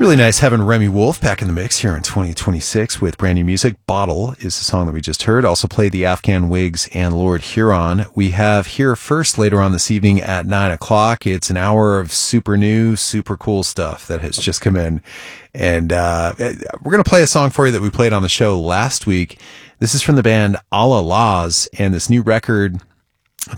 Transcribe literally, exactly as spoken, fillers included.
Really nice having Remy Wolf back in the mix here in twenty twenty-six with brand new music. Bottle is the song that we just heard. Also played the Afghan Wigs and Lord Huron. We have Here First later on this evening at nine o'clock. It's an hour of super new, super cool stuff that has just come in. And uh, we're going to play a song for you that we played on the show last week. This is from the band Allah Laws, and this new record